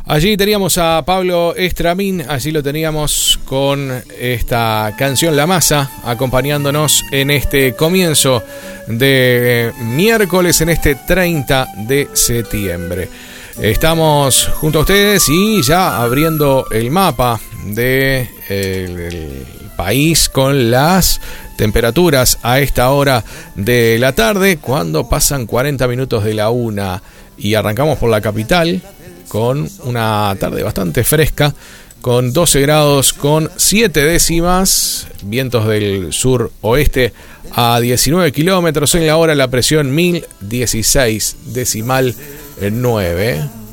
Allí teníamos a Pablo Estramín, allí lo teníamos con esta canción La Masa, acompañándonos en este comienzo de miércoles, en este 30 de septiembre. Estamos junto a ustedes y ya abriendo el mapa del país con las temperaturas a esta hora de la tarde, cuando pasan 40 minutos de la 1, y arrancamos por la capital con una tarde bastante fresca, con 12 grados con 7 décimas, vientos del sur-oeste a 19 kilómetros en la hora, la presión 1016 decimal 9.